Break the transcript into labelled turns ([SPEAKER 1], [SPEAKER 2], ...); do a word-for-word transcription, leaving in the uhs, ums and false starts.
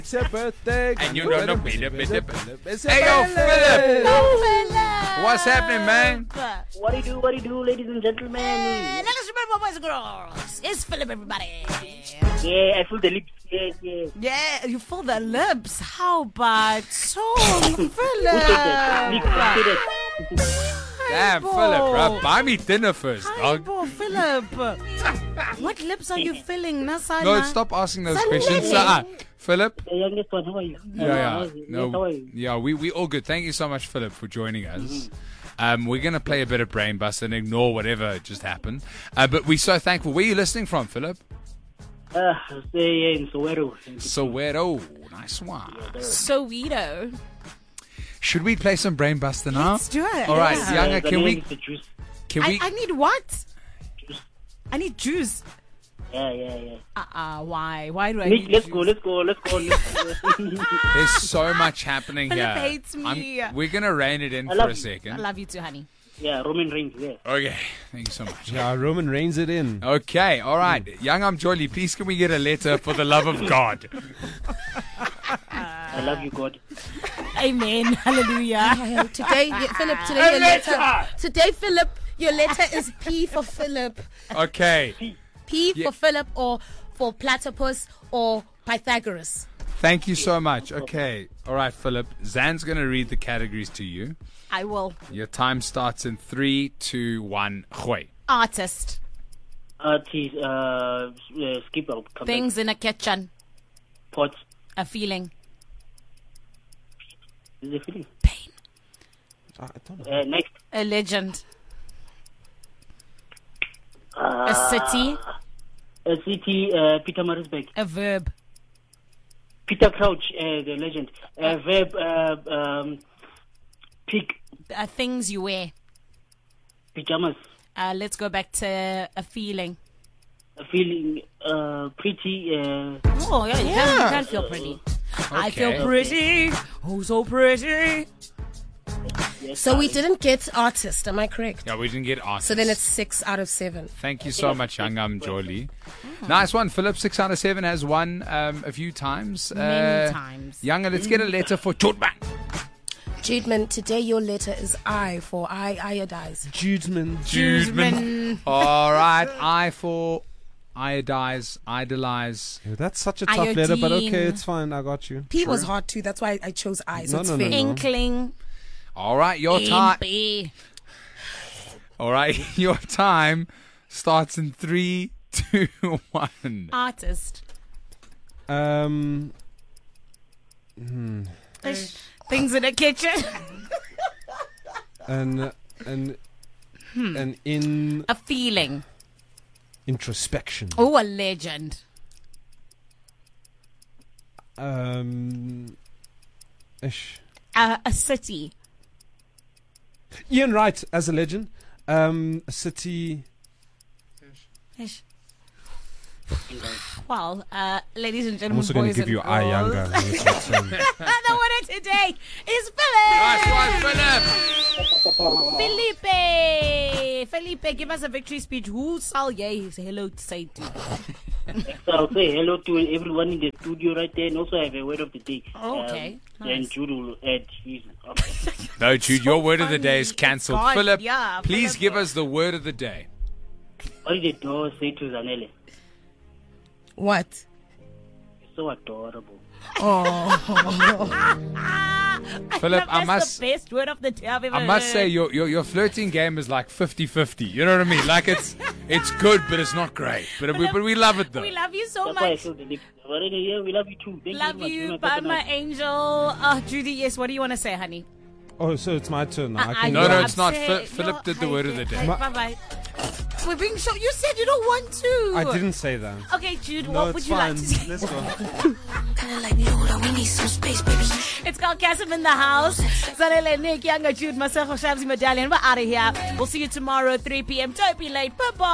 [SPEAKER 1] It's your birthday.
[SPEAKER 2] And you don't know Philip.
[SPEAKER 1] It's
[SPEAKER 2] Hey,
[SPEAKER 1] your
[SPEAKER 2] yo,
[SPEAKER 1] birthday.
[SPEAKER 2] Philip. What's happening, man?
[SPEAKER 3] What do you do, what do you do, ladies and gentlemen?
[SPEAKER 4] Let us remember, boys and girls. It's Philip, everybody.
[SPEAKER 3] Yeah, I feel the lips. Yes, yes.
[SPEAKER 4] Yeah, you feel the lips. How about so,
[SPEAKER 3] Who said that? Nick,
[SPEAKER 4] Philip?
[SPEAKER 3] who said that?
[SPEAKER 2] Damn,
[SPEAKER 4] Bo.
[SPEAKER 2] Philip, bro. Buy me dinner first,
[SPEAKER 4] Hi,
[SPEAKER 2] dog.
[SPEAKER 4] Bo, Philip. What lips are you feeling, Nasana?
[SPEAKER 2] No, stop asking those
[SPEAKER 4] Sunday.
[SPEAKER 2] questions. Uh, Philip?
[SPEAKER 3] The youngest one, how are you?
[SPEAKER 2] Yeah, yeah.
[SPEAKER 3] How are you? Yes, how
[SPEAKER 2] No,
[SPEAKER 3] are you?
[SPEAKER 2] yeah, we, we all good. Thank you so much, Philip, for joining us. Um, we're going to play a bit of Brain Bust and ignore whatever just happened. Uh, but we're so thankful. Where are you listening from, Philip?
[SPEAKER 3] Uh, stay in Soweto.
[SPEAKER 2] Soweto. Nice one.
[SPEAKER 4] Soweto.
[SPEAKER 2] Should we play some Brain Buster now?
[SPEAKER 4] Let's do it.
[SPEAKER 2] All right,
[SPEAKER 4] Yeah.
[SPEAKER 2] Younger,
[SPEAKER 3] Uh, the
[SPEAKER 2] can
[SPEAKER 3] name
[SPEAKER 2] we...
[SPEAKER 3] is the juice.
[SPEAKER 2] Can
[SPEAKER 4] I,
[SPEAKER 2] we...
[SPEAKER 4] I need what?
[SPEAKER 3] Juice.
[SPEAKER 4] I need juice.
[SPEAKER 3] Yeah, yeah, yeah.
[SPEAKER 4] Uh-uh, why? Why do I
[SPEAKER 3] Nick,
[SPEAKER 4] need
[SPEAKER 3] let's
[SPEAKER 4] juice?
[SPEAKER 3] go, let's go, let's go. Let's go.
[SPEAKER 2] There's so much happening
[SPEAKER 4] Philip
[SPEAKER 2] here.
[SPEAKER 4] hates me.
[SPEAKER 2] I'm- we're going to rein it in
[SPEAKER 3] I
[SPEAKER 2] for
[SPEAKER 3] love
[SPEAKER 2] a
[SPEAKER 3] you.
[SPEAKER 2] second.
[SPEAKER 4] I love you too, honey.
[SPEAKER 3] Yeah, Roman Reigns, yeah.
[SPEAKER 2] Okay, thank you so much.
[SPEAKER 1] Yeah, Roman reigns it in.
[SPEAKER 2] Okay, all right. Young, I'm Jolly. Please, can we get a letter for the love of God?
[SPEAKER 3] I love you, God.
[SPEAKER 4] Amen. Hallelujah.
[SPEAKER 5] Today, yeah, Philip, today your letter. Today, Philip, your letter is P for Philip.
[SPEAKER 2] Okay.
[SPEAKER 5] P
[SPEAKER 2] Yeah.
[SPEAKER 5] for Philip, or for platypus, or Pythagoras.
[SPEAKER 2] Thank you so much. Okay. All right, Philip. Zan's going to read the categories to you.
[SPEAKER 4] I will.
[SPEAKER 2] Your time starts in three, two, one. Gooi.
[SPEAKER 4] Artist.
[SPEAKER 3] Artist, uh, uh, skip out. Come
[SPEAKER 4] Things in a kitchen.
[SPEAKER 3] back. Pots.
[SPEAKER 4] A feeling.
[SPEAKER 3] Is it feeling?
[SPEAKER 4] Pain.
[SPEAKER 1] I don't know.
[SPEAKER 3] Uh, next.
[SPEAKER 4] A legend.
[SPEAKER 3] Uh,
[SPEAKER 4] A city.
[SPEAKER 3] A city, uh, Peter Marisbeck.
[SPEAKER 4] A verb.
[SPEAKER 3] Peter Crouch, uh, the legend. Uh, verb, uh, um, pig,
[SPEAKER 4] Uh, things you wear.
[SPEAKER 3] pajamas.
[SPEAKER 4] Uh, let's go back to a feeling.
[SPEAKER 3] A feeling, uh, pretty, uh,
[SPEAKER 4] Oh, yeah, you, Can, you can feel pretty. I feel
[SPEAKER 2] Okay.
[SPEAKER 4] pretty. Oh, so pretty.
[SPEAKER 3] yes,
[SPEAKER 5] So we
[SPEAKER 3] uh,
[SPEAKER 5] didn't get artist, am I correct?
[SPEAKER 2] Yeah, we didn't get artists.
[SPEAKER 5] So then it's six out of seven.
[SPEAKER 2] Thank you so much, Young. I'm Jolly. Nice one. Philip, six out of seven, has won um, a few times.
[SPEAKER 4] Many
[SPEAKER 2] Uh,
[SPEAKER 4] times.
[SPEAKER 2] Younger, let's get a letter for Chutman.
[SPEAKER 5] Judeman, today your letter is I for I iodize.
[SPEAKER 1] Judeman.
[SPEAKER 4] Judeman.
[SPEAKER 2] All right. I for iodize, idolize.
[SPEAKER 1] Yeah, that's such a tough letter, but
[SPEAKER 4] Iodine.
[SPEAKER 1] okay, it's fine. I got you.
[SPEAKER 5] P was hard too, that's why I chose I, so
[SPEAKER 1] No,
[SPEAKER 5] it's
[SPEAKER 1] no, no,
[SPEAKER 5] fair.
[SPEAKER 1] no.
[SPEAKER 4] Inkling.
[SPEAKER 2] All right. Your time.
[SPEAKER 4] Impi.
[SPEAKER 2] All right. Your time starts in three, two, one.
[SPEAKER 4] Artist.
[SPEAKER 1] Um,
[SPEAKER 4] Things in a kitchen.
[SPEAKER 1] an an
[SPEAKER 4] Hmm.
[SPEAKER 1] an in
[SPEAKER 4] A feeling.
[SPEAKER 1] introspection.
[SPEAKER 4] Oh, a legend.
[SPEAKER 1] Um, ish.
[SPEAKER 4] Uh, a city.
[SPEAKER 1] Ian Wright as a legend. Um, a city.
[SPEAKER 4] Ish. Well, uh, ladies and
[SPEAKER 1] I'm
[SPEAKER 4] gentlemen,
[SPEAKER 1] also going
[SPEAKER 4] boys
[SPEAKER 1] to give
[SPEAKER 4] and
[SPEAKER 1] you I
[SPEAKER 4] girls.
[SPEAKER 1] younger. That's what's, um,
[SPEAKER 4] The winner today is Philip.
[SPEAKER 2] Nice one, Philip.
[SPEAKER 4] Felipe. Felipe, give us a victory speech. Who shall ye say hello to say to?
[SPEAKER 3] So I'll say hello to everyone in the studio right there, and also have a word of the day.
[SPEAKER 4] Okay,
[SPEAKER 3] Um,
[SPEAKER 4] nice.
[SPEAKER 3] And Jude will add his.
[SPEAKER 2] No, Jude, your word of the
[SPEAKER 4] funny.
[SPEAKER 2] day is cancelled.
[SPEAKER 4] God,
[SPEAKER 2] Philip,
[SPEAKER 4] yeah,
[SPEAKER 2] please
[SPEAKER 4] Philip.
[SPEAKER 2] give us the word of the day.
[SPEAKER 3] What did the door say to Zanele?
[SPEAKER 5] What?
[SPEAKER 3] So adorable.
[SPEAKER 2] Philip, I
[SPEAKER 4] That's
[SPEAKER 2] must-
[SPEAKER 4] the best word of the day I've ever
[SPEAKER 2] I must say
[SPEAKER 4] heard.
[SPEAKER 2] your, your your flirting game is like fifty-fifty. You know what I mean? Like it's it's good, but it's not great. But we but we love it though.
[SPEAKER 4] We love you so
[SPEAKER 3] That's why I
[SPEAKER 4] much.
[SPEAKER 3] feel the lips. But anyway, yeah, we love you too. Thank
[SPEAKER 4] Love
[SPEAKER 3] you. very
[SPEAKER 4] you,
[SPEAKER 3] much.
[SPEAKER 4] by
[SPEAKER 3] You're
[SPEAKER 4] my
[SPEAKER 3] my
[SPEAKER 4] angel. Oh, Judy, yes. What do you want to say, honey?
[SPEAKER 1] oh, so it's my turn now. I
[SPEAKER 4] Uh,
[SPEAKER 1] can
[SPEAKER 2] No,
[SPEAKER 4] you're
[SPEAKER 2] no,
[SPEAKER 1] go.
[SPEAKER 2] it's not.
[SPEAKER 4] upset.
[SPEAKER 2] Phil- Philip
[SPEAKER 4] No,
[SPEAKER 2] did the
[SPEAKER 4] hi,
[SPEAKER 2] word of the day.
[SPEAKER 4] hi, Bye-bye. We're being shocked. You said you don't want to.
[SPEAKER 1] I didn't say that.
[SPEAKER 4] Okay, Jude,
[SPEAKER 1] No,
[SPEAKER 4] what
[SPEAKER 1] it's
[SPEAKER 4] would you
[SPEAKER 1] fine.
[SPEAKER 4] like to say?
[SPEAKER 1] Let's go.
[SPEAKER 4] It's called Kasim in the house. Zanele, Nick, Younger, Jude, myself, Shamsi Medallion. We're out of here. We'll see you tomorrow at three p.m. Don't be late. Bye-bye.